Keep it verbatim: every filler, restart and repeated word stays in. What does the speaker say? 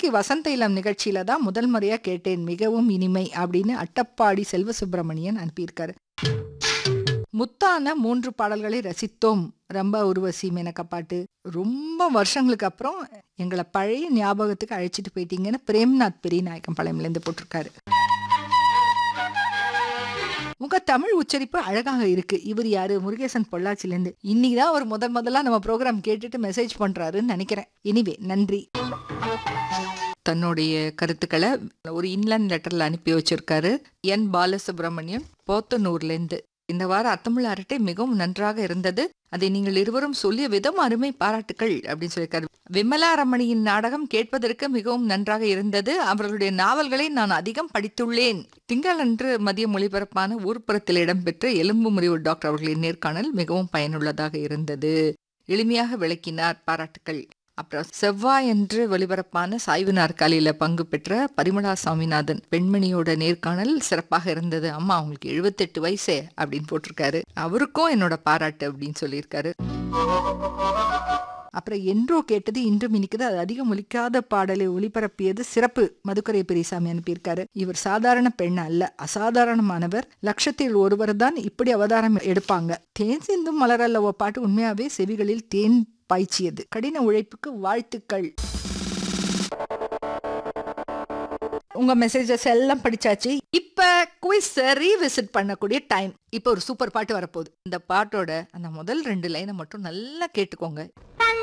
இன்னைக்கு வசந்த இளம் நிகழ்ச்சியில தான் முதல் முறையா கேட்டேன், மிகவும் இனிமை அப்படின்னு அட்டப்பாடி செல்வ சுப்பிரமணியன் அனுப்பியிருக்காரு. முத்தான மூன்று பாடல்களை ரசித்தோம். ரொம்ப உருவசி மேனகா பாட்டு. ரொம்ப வருஷங்களுக்கு அப்புறம் எங்களை பழைய ஞாபகத்துக்கு அழைச்சிட்டு போயிட்டீங்கன்னு பிரேம்நாத் பெரியநாயக்கம் பாளையம்லேருந்து போட்டிருக்காரு. உங்க தமிழ் உச்சரிப்பு அழகாக இருக்கு. இவர் யாரு? முருகேசன் பொள்ளாச்சிலேருந்து. இன்னைக்குதான் ஒரு முதல் முதலா நம்ம ப்ரோக்ராம் கேட்டுட்டு மெசேஜ் பண்றாருன்னு நினைக்கிறேன். எனிவே நன்றி. தன்னுடைய கருத்துக்களை ஒரு இன்லைன் லெட்டர்ல அனுப்பி வச்சிருக்காரு என் பாலசுப்ரமணியம் போத்தனூர்லேருந்து. இந்த வார அத்தமிழ் அரட்டை மிகவும் நன்றாக இருந்தது. அதை நீங்கள் இருவரும் சொல்லிய விதம் அருமை, பாராட்டுக்கள் அப்படின்னு சொல்லியிருக்காரு. விமலா ரமணியின் நாடகம் கேட்பதற்கு மிகவும் நன்றாக இருந்தது. அவர்களுடைய நாவல்களை நான் அதிகம் படித்துள்ளேன். திங்களன்று மதியம் ஒளிபரப்பான ஊர்ப்புறத்தில் இடம்பெற்ற எலும்பு முறிவு டாக்டர் அவர்களின் நேர்காணல் மிகவும் பயனுள்ளதாக இருந்தது. எளிமையாக விளக்கினார், பாராட்டுக்கள். அப்புறம் செவ்வாயன்று ஒளிபரப்பான சாய்வு நாற்காலியில பங்கு பெற்ற பரிமளா சாமிநாதன் பெண்மணியோட நேர்காணல் சிறப்பாக இருந்தது. அம்மா அவங்களுக்கு எழுபத்தெட்டு வயசே அப்படின்னு போட்டிருக்காரு. அவருக்கும் என்னோட பாராட்டு அப்படின்னு சொல்லியிருக்காரு. அப்புறம் என்றோ கேட்டது இன்றும் இனிக்குது, அது அதிகம் ஒலிக்காத பாடலை ஒளிபரப்பியது சிறப்பு. மதுக்கரை பெரியசாமி அனுப்பியிருக்காரு. இவர் சாதாரண பெண் அல்ல, அசாதாரணமானவர். லட்சத்தில் ஒருவர் தான் இப்படி அவதாரம் எடுப்பாங்க. தேன் சிந்தும் மலரல்லவோ பாட்டு உண்மையாவே செவிகளில் தேன் பாய்ச்சியது. கடின உழைப்புக்கு வாழ்த்துக்கள். உங்க மெசேஜஸ் எல்லாம் படிச்சாச்சு. இப்ப குவிஸ் ரீவிசிட் பண்ணக்கூடிய டைம். இப்ப ஒரு சூப்பர் பாட்டு வரப்போகுது. இந்த பாட்டோட அந்த முதல் ரெண்டு லைனை மட்டும் நல்லா கேட்டுக்கோங்க.